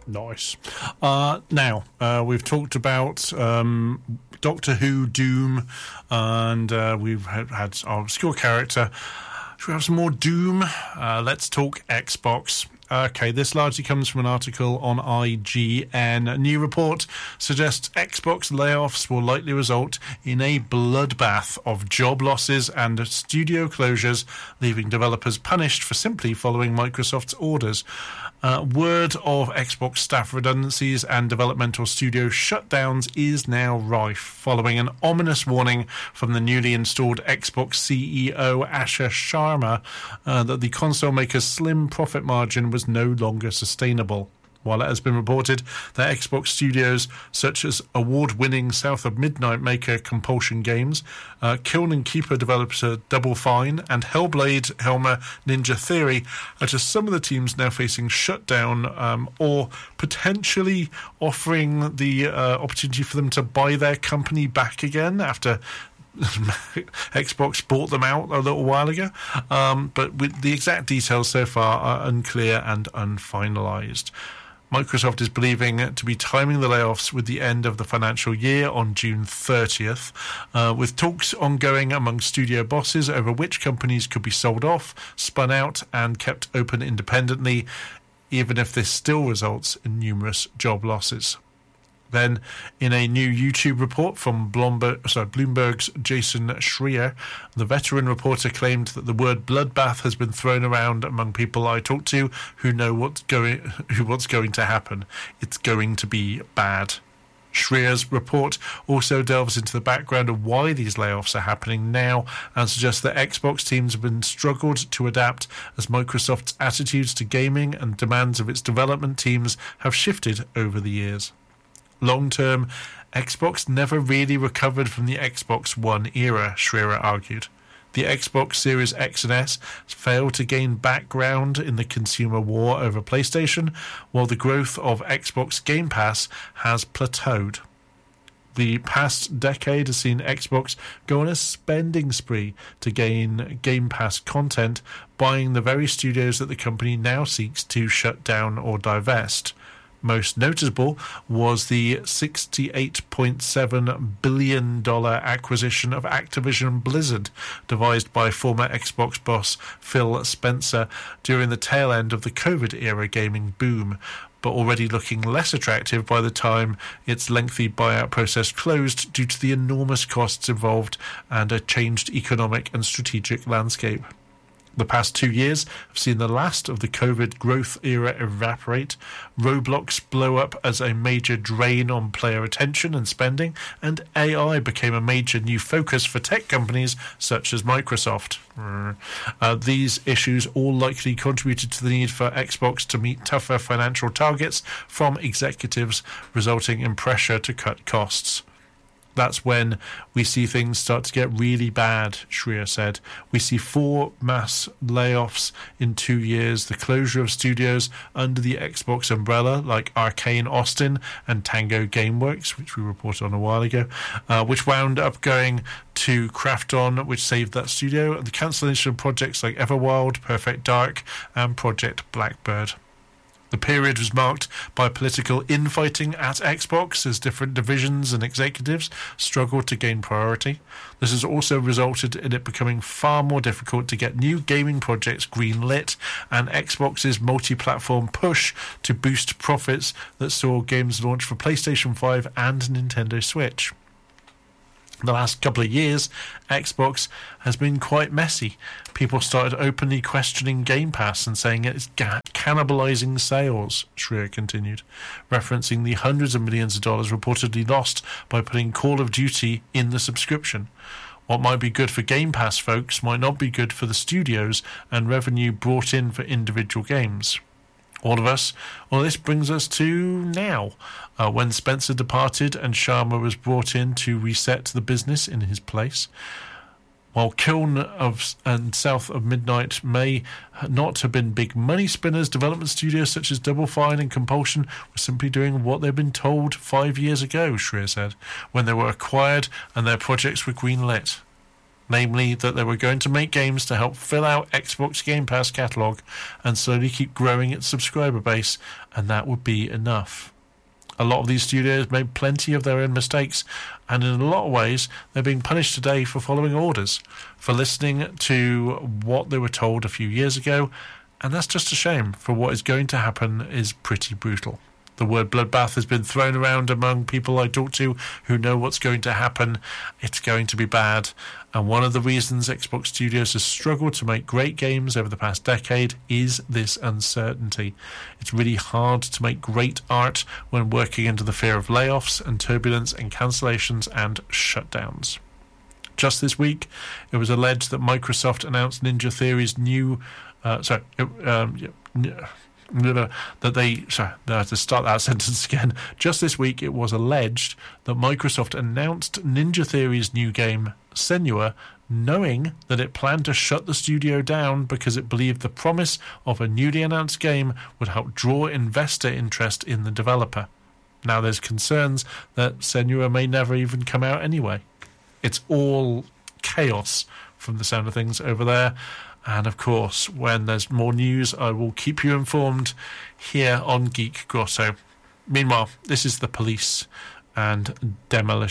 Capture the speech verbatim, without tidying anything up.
Nice. Uh, now, uh, we've talked about um, Doctor Who, Doom, and uh, we've had, had our obscure character. Should we have some more Doom? Uh, let's talk Xbox. Okay, this largely comes from an article on I G N. A new report suggests Xbox layoffs will likely result in a bloodbath of job losses and studio closures, leaving developers punished for simply following Microsoft's orders. Uh, word of Xbox staff redundancies and developmental studio shutdowns is now rife, following an ominous warning from the newly installed Xbox C E O Asher Sharma uh, that the console maker's slim profit margin was no longer sustainable. While it has been reported that Xbox studios such as award-winning South of Midnight maker Compulsion Games, uh, Kiln and Keeper developer Double Fine, and Hellblade Helmer Ninja Theory are just some of the teams now facing shutdown um, or potentially offering the uh, opportunity for them to buy their company back again after Xbox bought them out a little while ago, um, but with the exact details so far are unclear and unfinalized. Microsoft is believing to be timing the layoffs with the end of the financial year on June thirtieth, uh, with talks ongoing among studio bosses over which companies could be sold off, spun out, and kept open independently, even if this still results in numerous job losses. Then, in a new YouTube report from Bloomberg, sorry, Bloomberg's Jason Schreier, the veteran reporter claimed that the word bloodbath has been thrown around among people I talk to who know what's going, who what's going to happen. It's going to be bad. Schreier's report also delves into the background of why these layoffs are happening now and suggests that Xbox teams have been struggled to adapt as Microsoft's attitudes to gaming and demands of its development teams have shifted over the years. Long-term, Xbox never really recovered from the Xbox One era, Schreier argued. The Xbox Series X and S failed to gain background in the consumer war over PlayStation, while the growth of Xbox Game Pass has plateaued. The past decade has seen Xbox go on a spending spree to gain Game Pass content, buying the very studios that the company now seeks to shut down or divest. Most noticeable was the sixty-eight point seven billion dollars acquisition of Activision Blizzard, devised by former Xbox boss Phil Spencer during the tail end of the COVID-era gaming boom, but already looking less attractive by the time its lengthy buyout process closed due to the enormous costs involved and a changed economic and strategic landscape. The past two years have seen the last of the COVID growth era evaporate, Roblox blow up as a major drain on player attention and spending, and A I became a major new focus for tech companies such as Microsoft. Uh, these issues all likely contributed to the need for Xbox to meet tougher financial targets from executives, resulting in pressure to cut costs. That's when we see things start to get really bad, Schreier said. We see four mass layoffs in two years, the closure of studios under the Xbox umbrella like Arcane Austin and Tango Gameworks, which we reported on a while ago, uh, which wound up going to Krafton, which saved that studio, and the cancellation of projects like Everwild, Perfect Dark, and Project Blackbird. The period was marked by political infighting at Xbox as different divisions and executives struggled to gain priority. This has also resulted in it becoming far more difficult to get new gaming projects greenlit, and Xbox's multi-platform push to boost profits that saw games launch for PlayStation five and Nintendo Switch. The last couple of years, Xbox has been quite messy. People started openly questioning Game Pass and saying it's ga- cannibalizing sales, Schreier continued, referencing the hundreds of millions of dollars reportedly lost by putting Call of Duty in the subscription. What might be good for Game Pass folks might not be good for the studios and revenue brought in for individual games. All of us, well, this brings us to now, uh, when Spencer departed and Sharma was brought in to reset the business in his place. While Kiln of, and South of Midnight may not have been big money spinners, development studios such as Double Fine and Compulsion were simply doing what they'd been told five years ago, Schreier said, when they were acquired and their projects were greenlit. namely that they were going to make games to help fill out Xbox Game Pass catalogue and slowly keep growing its subscriber base, and that would be enough. A lot of these studios made plenty of their own mistakes, and in a lot of ways they're being punished today for following orders, for listening to what they were told a few years ago, and that's just a shame, for what is going to happen is pretty brutal. The word bloodbath has been thrown around among people I talk to who know what's going to happen. It's going to be bad. And one of the reasons Xbox Studios has struggled to make great games over the past decade is this uncertainty. It's really hard to make great art when working under the fear of layoffs and turbulence and cancellations and shutdowns. Just this week, it was alleged that Microsoft announced Ninja Theory's new... Uh, sorry, um, yeah, that they, sorry, I have to start that sentence again. Just this week, it was alleged that Microsoft announced Ninja Theory's new game, Senua, knowing that it planned to shut the studio down because it believed the promise of a newly announced game would help draw investor interest in the developer. Now there's concerns that Senua may never even come out anyway. It's all chaos from the sound of things over there. And of course, when there's more news, I will keep you informed here on Geek Grosso. Meanwhile, this is The Police and Demolition.